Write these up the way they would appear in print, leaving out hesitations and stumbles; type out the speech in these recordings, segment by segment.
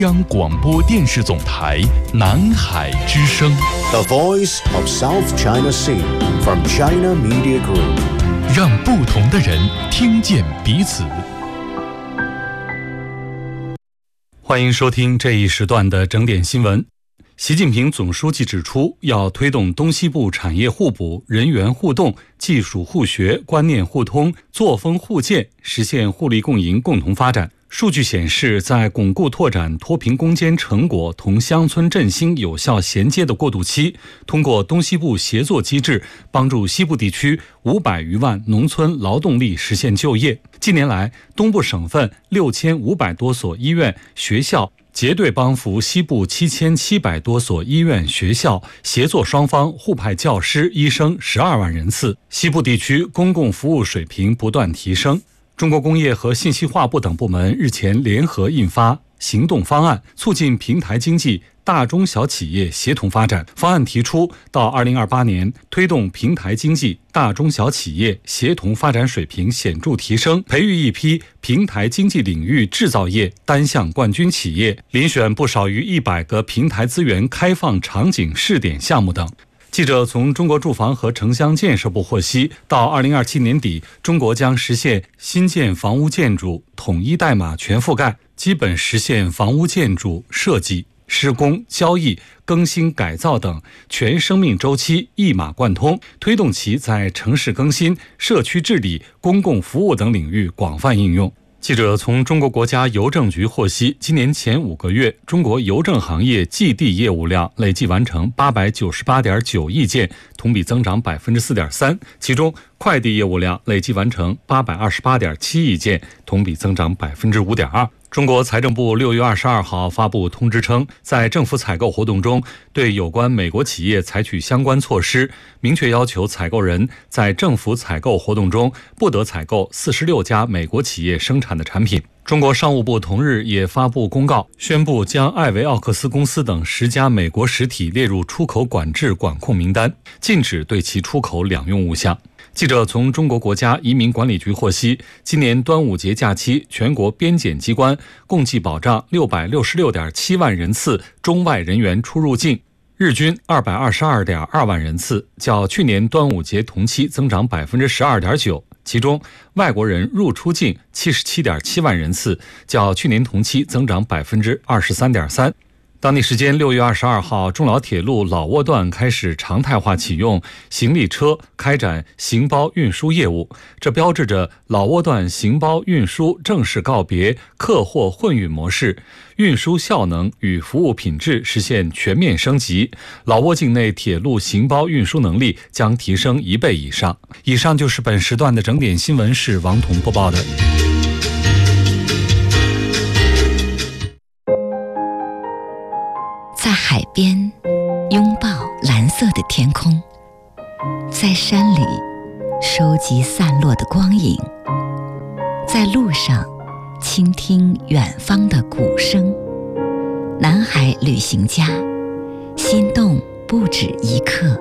央广播电视总台南海之声 The Voice of South China Sea from China Media Group， 让不同的人听见彼此。欢迎收听这一时段的整点新闻。习近平总书记指出，要推动东西部产业互补、人员互动、技术互学、观念互通、作风互鉴，实现互利共赢、共同发展。数据显示，在巩固拓展脱贫攻坚成果同乡村振兴有效衔接的过渡期，通过东西部协作机制，帮助西部地区500余万农村劳动力实现就业。近年来，东部省份6500多所医院、学校结对帮扶西部7700多所医院、学校，协作双方互派教师、医生12万人次，西部地区公共服务水平不断提升。中国工业和信息化部等部门日前联合印发行动方案，促进平台经济大中小企业协同发展。方案提出，到2028年，推动平台经济大中小企业协同发展水平显著提升，培育一批平台经济领域制造业单项冠军企业，遴选不少于100个平台资源开放场景试点项目等。记者从中国住房和城乡建设部获悉，到2027年底，中国将实现新建房屋建筑统一代码全覆盖，基本实现房屋建筑设计、施工、交易、更新改造等全生命周期一码贯通，推动其在城市更新、社区治理、公共服务等领域广泛应用。记者从中国国家邮政局获悉，今年前5个月，中国邮政行业寄递业务量累计完成898.9亿件，同比增长4.3%，其中快递业务量累计完成828.7亿件，同比增长5.2%。中国财政部6月22号发布通知称，在政府采购活动中，对有关美国企业采取相关措施，明确要求采购人在政府采购活动中不得采购46家美国企业生产的产品。中国商务部同日也发布公告，宣布将艾维奥克斯公司等10家美国实体列入出口管制管控名单，禁止对其出口两用物项。记者从中国国家移民管理局获悉，今年端午节假期，全国边检机关共计保障666.7万人次中外人员出入境，日均222.2万人次，较去年端午节同期增长12.9%。其中，外国人入出境77.7万人次，较去年同期增长23.3%。当地时间6月22号，中老铁路老挝段开始常态化启用行李车开展行包运输业务，这标志着老挝段行包运输正式告别客货混运模式，运输效能与服务品质实现全面升级，老挝境内铁路行包运输能力将提升1倍以上。以上就是本时段的整点新闻，是王彤播报的。 在海边拥抱蓝色的天空，在山里收集散落的光影，在路上倾听远方的鼓声。南海旅行家，心动不止一刻。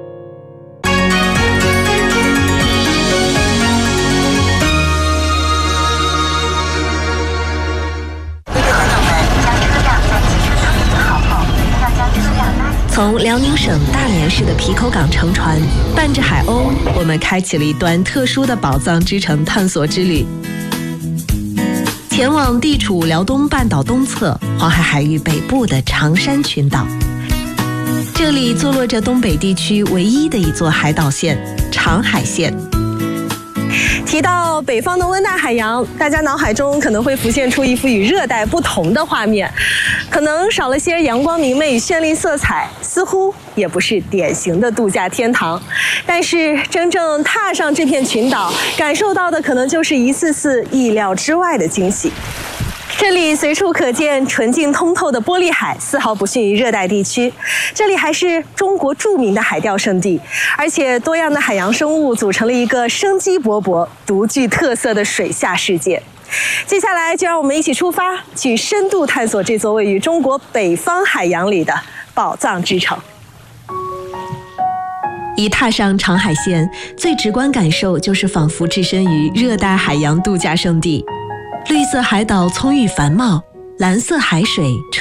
从辽宁省大连市的皮口港乘船，伴着海鸥，我们开启了一段特殊的宝藏之城探索之旅，前往地处辽东半岛东侧、黄海海域北部的长山群岛。这里坐落着东北地区唯一的一座海岛县——长海县。 提到北方的温带海洋，大家脑海中可能会浮现出一幅与热带不同的画面，可能少了些阳光明媚与绚丽色彩，似乎也不是典型的度假天堂。但是真正踏上这片群岛，感受到的可能就是一次次意料之外的惊喜。这里随处可见纯净通透的玻璃海，丝毫不逊于热带地区。这里还是中国著名的海钓胜地，而且多样的海洋生物组成了一个生机勃勃、独具特色的水下世界。接下来就让我们一起出发，去深度探索这座位于中国北方海洋里的宝藏之城。 一踏上长海县，最直观感受就是仿佛置身于热带海洋度假胜地。绿色海岛葱郁繁茂， 蓝色海水